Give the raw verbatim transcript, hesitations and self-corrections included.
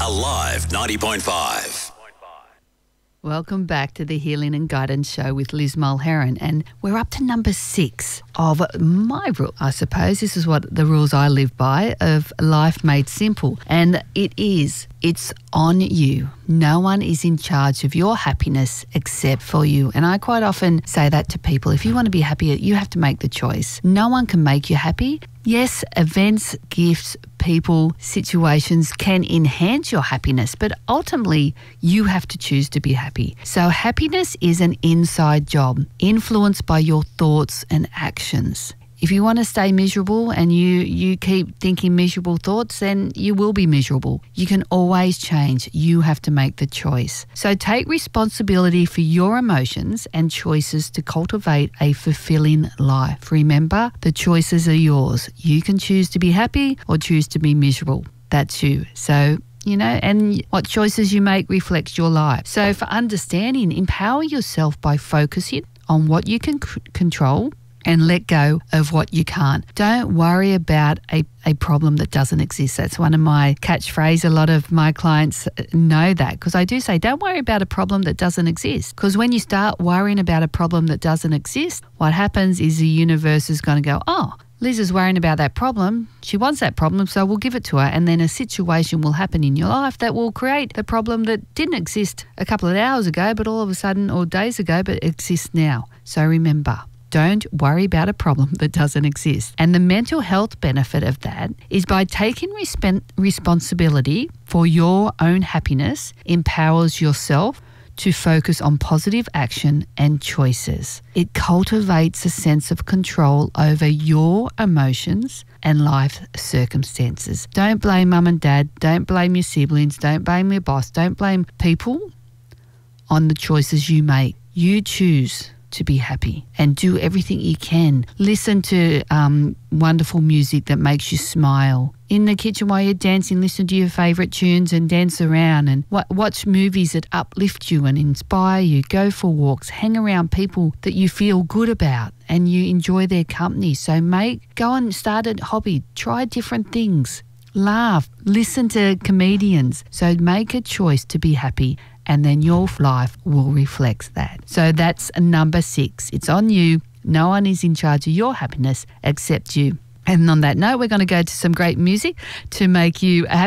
Alive ninety point five. Welcome back to the Healing and Guidance Show with Liz Mulheron, and we're up to number six of my rule, I suppose. This is what the rules I live by of life made simple, and it is, it's on you. No one is in charge of your happiness except for you. And I quite often say that to people. If you want to be happy, you have to make the choice. No one can make you happy. Yes, events, gifts, people, situations can enhance your happiness, but ultimately you have to choose to be happy. So happiness is an inside job, influenced by your thoughts and actions. If you want to stay miserable and you, you keep thinking miserable thoughts, then you will be miserable. You can always change. You have to make the choice. So take responsibility for your emotions and choices to cultivate a fulfilling life. Remember, the choices are yours. You can choose to be happy or choose to be miserable. That's you. So you know, and what choices you make reflects your life. So for understanding, empower yourself by focusing on what you can c- control and let go of what you can't. Don't worry about a, a problem that doesn't exist. That's one of my catchphrases. A lot of my clients know that, because I do say, don't worry about a problem that doesn't exist. Because when you start worrying about a problem that doesn't exist, what happens is the universe is going to go, oh, Liz is worrying about that problem. She wants that problem, so we'll give it to her. And then a situation will happen in your life that will create the problem that didn't exist a couple of hours ago, but all of a sudden, or days ago, but exists now. So remember, don't worry about a problem that doesn't exist. And the mental health benefit of that is by taking resp- responsibility for your own happiness, empowers yourself to focus on positive action and choices. It cultivates a sense of control over your emotions and life circumstances. Don't blame mum and dad. Don't blame your siblings. Don't blame your boss. Don't blame people on the choices you make. You choose to be happy and do everything you can. Listen to um, wonderful music that makes you smile. In the kitchen while you're dancing, listen to your favourite tunes and dance around, and watch movies that uplift you and inspire you. Go for walks. Hang around people that you feel good about and you enjoy their company. So make, go and start a hobby. Try different things. Laugh. Listen to comedians. So make a choice to be happy, and then your life will reflect that. So that's number six. It's on you. No one is in charge of your happiness except you. And on that note, we're going to go to some great music to make you happy.